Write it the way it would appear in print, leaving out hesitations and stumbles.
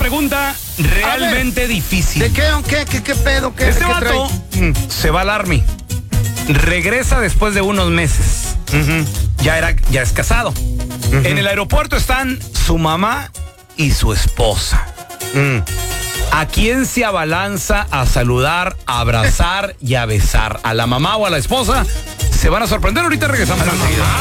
pregunta realmente difícil. ¿De qué? ¿Qué pedo? ¿Qué, Este qué vato trae? se va al Army. Regresa después de unos meses. Ya es casado. En el aeropuerto están su mamá y su esposa. ¿A quién se abalanza a saludar, a abrazar y a besar? ¿A la mamá o a la esposa? Se van a sorprender. Ahorita regresamos enseguida.